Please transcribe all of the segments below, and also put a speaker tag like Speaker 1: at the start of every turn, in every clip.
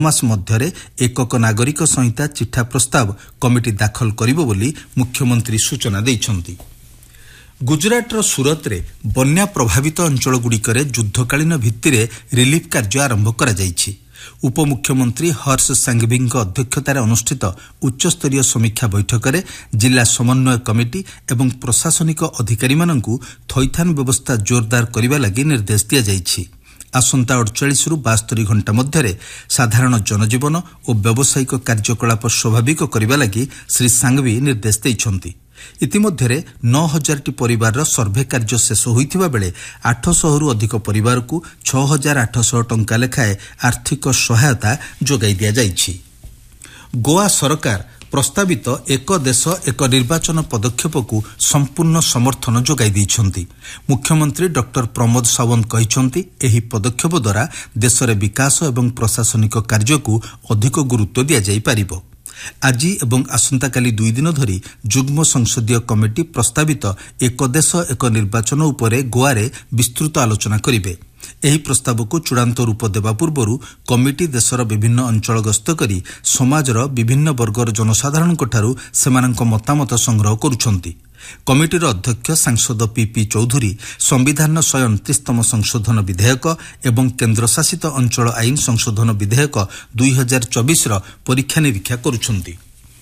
Speaker 1: मास मध्यरे एकक नागरिक संहिता चिठा प्रस्ताव कमिटी दाखल करिबो बोली मुख्यमंत्री सूचना दैछन्ती। गुजरातर सूरत रे बन्या प्रभावित अंचलगुड़िकरे युद्धकालीन भित्तिरे रिलीफ कार्य आरंभ करा जायछि। उपमुख्यमंत्री हर्ष सांघवीଙ୍କ अध्यक्षतार अनुष्ठित उच्चस्तरीय समीक्षा बैठकरे जिला समन्वय कमिटी एवं प्रशासनिक अधिकारीमानंकु थैथान व्यवस्था जोरदार करिबा लागि निर्देश दिया जायछि। आसंता 48 रु 72 घंटा मध्यरे साधारण जनजीवन और व्यावसायिक कार्यकलाप स्वाभाविक करिबा लागि श्री सांघवी निर्देश दैछन्ती। इतिमध्यरे 9000 परिवार सर्वे कार्य शेष होइथिबा बेले 800 रु अधिक परिवार को 6800 टंका लेखाए आर्थिक सहायता जोगाई दिया जाइछि। गोवा सरकार प्रस्तावित एक देश एक निर्वाचन पदक्षेप को संपूर्ण समर्थन जोगाई दैछन्ती। मुख्यमंत्री डॉक्टर प्रमोद सावंत कहिछन्ती एही पदक्षेप द्वारा देश रे विकास एवं प्रशासनिक कार्य को अधिक गुरुत्व दिया जाई पारिबो। आज एवं आसंताकाली 2 दिन धरी जुग्म संसदीय कमिटी प्रस्तावित एक देश एक निर्वाचन उपरे गोवा रे विस्तृत आलोचना करिवे। एही प्रस्ताव को चूड़ांत रूप देवा पूर्वरु कमिटी देशर विभिन्न अंचल गस्त करी समाजर विभिन्न वर्गर जनसाधारणଙ୍କଠାରୁ ସେମାନଙ୍କ मतामत संग्रह करुछन्ती। कमिटीर अध्यक्ष सांसद पीपी चौधुरी संविधान 129तम संशोधन विधेयक एवं केन्द्रशासित अंचल आईन संशोधन विधेयक 2024 र परीक्षा निरीक्षा करुछन्ती।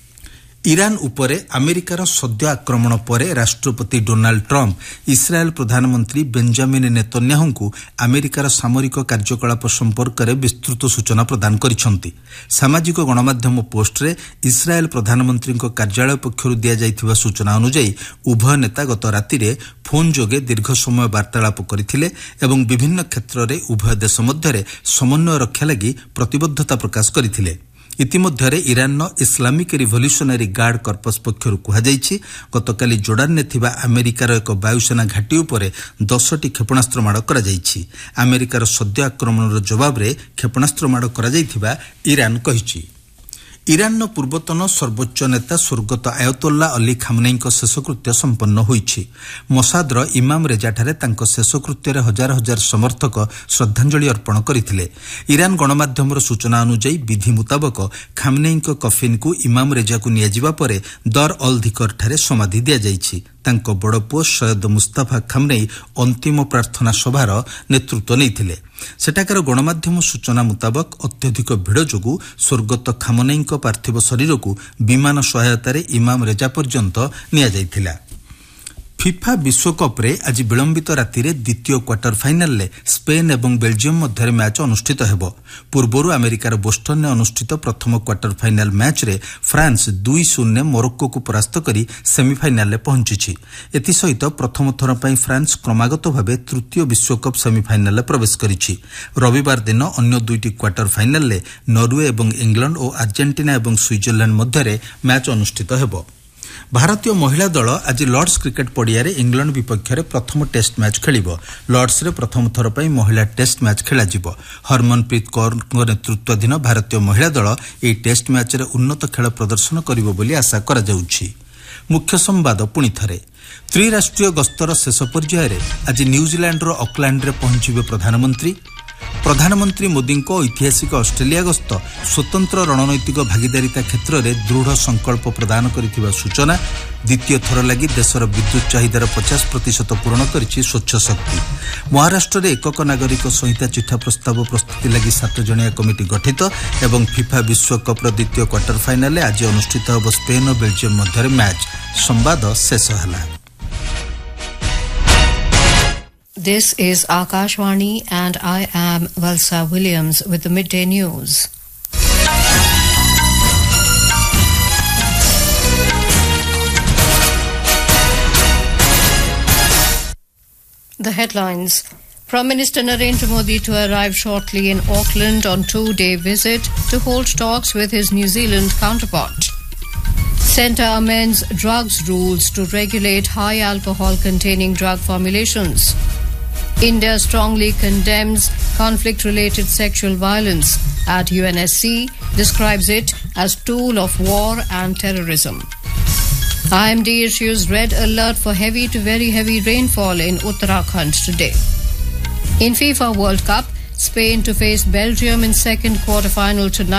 Speaker 1: ईरान उपरे अमेरिकार सद्य आक्रमण परे राष्ट्रपति डोनाल्ड ट्रम्प इस्राएल प्रधानमंत्री बेंजामिन नेतन्याहुंकु अमेरिकार सामरिक कार्यकलाप संपर्क में विस्तृत सूचना प्रदान करिसंती। सामाजिक गणमाध्यम पोस्ट रे इस्राएल प्रधानमंत्री कार्यालय पक्षरु दिया जाइथिबा सूचना अनुसार उभय नेता गत राति फोन जोगे दीर्घ समय वार्तालाप करथिले एवं विभिन्न क्षेत्र में उभय देश मध्यरे समन्वय रक्षा लागि प्रतिबद्धता प्रकाश करथिले। इतिमध्यरे Iran Islamic revolutionary guard corpus पक्षरु कुहाଯାଇଛି गतकाली Jordan ने थिबा अमेरिकार एक वायुसेना घाटी उपरे 10टी क्षेपणास्त्र माड़ करा जायछि। अमेरिकार सद्य आक्रमणर जवाब रे क्षेपणास्त्र माड़ करा जायथिबा ईरान कहिछि। ईरान पूर्वतन सर्वोच्च नेता स्वर्गत आयतोल्ला अली खामनेईଙ୍କ शेषकृत्य संपन्न होईछि। मोसादर इमाम रेजाठारे तांको शेषकृत्य हजार हजार समर्थक श्रद्धांजलि अर्पण करथिले। ईरान गणमाध्यमर सूचना अनुसार विधि मुताबक खामनेईଙ୍କ कफिन को इमाम रेजा को नियाजिबा परे दर अल धिकर ठारे समाधि दिया जायछि। तांको बड़ पुओ सैयद मुस्ताफा खामनेई अंतिम प्रार्थना सभार नेतृत्व नैथिले। सेठाकार गणमाध्यम सूचना मुताबक अत्यधिक भिड़ जोगु स्वर्गत खामनेईଙ୍କ पार्थिव शरीर को विमान सहायतार इमाम रेजा पर्यंत निया जाइथिला। फिफा विश्वकप रे आज विलंबित राति रे द्वितीय क्वार्टर फाइनल ले स्पेन एवं बेल्जियम मध्य मैच अनुष्ठित हेबो। पूर्वरु अमेरिकार बोस्टन ने अनुष्ठित प्रथम क्वार्टर फाइनल मैच रे फ्रांस 2-0 मोरक्को को परास्त करी सेमीफाइनल ले पहुंची। एति सहित प्रथम थर पई फ्रांस क्रमागत भाबे तृतीय विश्वकप सेमीफाइनल ले प्रवेश करिछि। रविवार दिन अन्य दुईटी क्वार्टर फाइनल ले नॉर्वे एवं इंग्लैंड और अर्जेंटीना एवं स्विट्जरलैंड मध्य मैच अनुष्ठित हेबो। भारतीय महिला दल आज लॉर्ड्स क्रिकेट पड़िया रे इंग्लैंड विपक्ष रे प्रथम टेस्ट मैच खेलिबो। लॉर्ड्स रे प्रथम थर पई महिला टेस्ट मैच खेला जिवो। हरमनप्रीत कौर नेतृत्वाधीन भारतीय महिला दल एई टेस्ट मैच रे उन्नत खेल प्रदर्शन करिबो बोली आशा करा जाउछि। मुख्य संवाद पुणी थरे त्रिराष्ट्रीय गस्तर शेष पर्याय रे आज न्यूजीलैंड रो ऑकलैंड रे पहुंचिबे प्रधानमंत्री मोदी को ऐतिहासिक ऑस्ट्रेलिया गस्त स्वतंत्र रणनैतिक भागीदारिता क्षेत्र में दृढ़ संकल्प प्रदान करिथिबा सूचना। द्वितीय थर लगी देशर विद्युत चाहिदार 50% पूरण करिछि स्वच्छ शक्ति। महाराष्ट्र में एकक नागरिक संहिता चिठा प्रस्ताव प्रस्तुति लगी 7 जणिया कमिटी गठित एवं फिफा विश्वकप द्वितीय क्वार्टर फाइनल आज अनुष्ठित होब स्पेन और बेल्जियम मध्य मैच। संवाद शेष हला।
Speaker 2: This is Akashvani and I am Valsa Williams with the midday news. The headlines. Prime Minister Narendra Modi to arrive shortly in Auckland on 2-day visit to hold talks with his New Zealand counterpart. Centre amends drugs rules to regulate high alcohol containing drug formulations. India strongly condemns conflict-related sexual violence at UNSC, describes it as tool of war and terrorism. IMD issues red alert for heavy to very heavy rainfall in Uttarakhand today. In FIFA World Cup, Spain to face Belgium in second quarter-final tonight.